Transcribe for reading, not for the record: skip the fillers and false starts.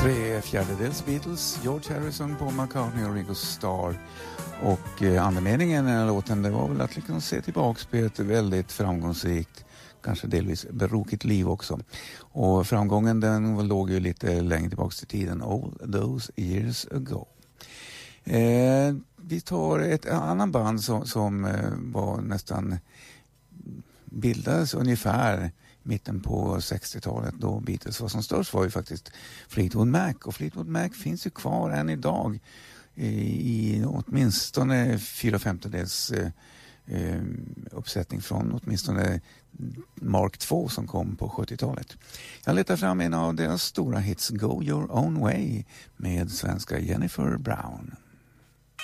3/4 Beatles, George Harrison, Paul McCartney och Ringo Starr. Och andemeningen i den här låten, det var väl att liksom se tillbaka på ett väldigt framgångsrikt, kanske delvis berokigt liv också. Och framgången den låg ju lite längre tillbaka till tiden, all those years ago. Vi tar ett annan band som var nästan bildades ungefär mitten på 60-talet då Beatles var som störst, var ju faktiskt Fleetwood Mac. Och Fleetwood Mac finns ju kvar än idag i åtminstone 4/5 uppsättning från åtminstone Mark II som kom på 70-talet. Jag letar fram en av deras stora hits, Go Your Own Way, med svenska Jennifer Brown.